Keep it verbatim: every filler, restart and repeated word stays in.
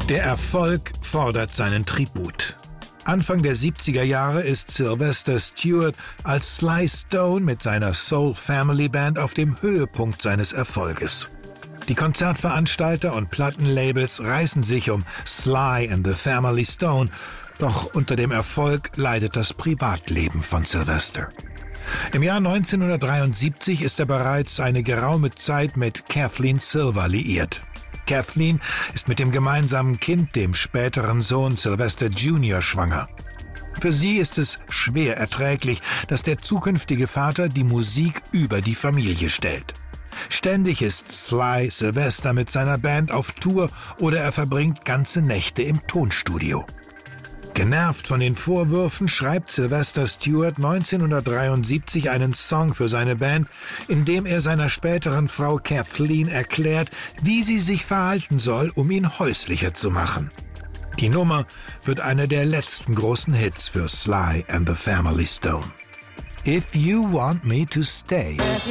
Der Erfolg fordert seinen Tribut. Anfang der siebziger Jahre ist Sylvester Stewart als Sly Stone mit seiner Soul Family Band auf dem Höhepunkt seines Erfolges. Die Konzertveranstalter und Plattenlabels reißen sich um Sly and the Family Stone, doch unter dem Erfolg leidet das Privatleben von Sylvester. Im Jahr neunzehnhundertdreiundsiebzig ist er bereits eine geraume Zeit mit Kathleen Silver liiert. Kathleen ist mit dem gemeinsamen Kind, dem späteren Sohn Sylvester Junior, schwanger. Für sie ist es schwer erträglich, dass der zukünftige Vater die Musik über die Familie stellt. Ständig ist Sly Sylvester mit seiner Band auf Tour oder er verbringt ganze Nächte im Tonstudio. Genervt von den Vorwürfen schreibt Sylvester Stewart neunzehnhundertdreiundsiebzig einen Song für seine Band, in dem er seiner späteren Frau Kathleen erklärt, wie sie sich verhalten soll, um ihn häuslicher zu machen. Die Nummer wird einer der letzten großen Hits für Sly and the Family Stone. If you want me to stay.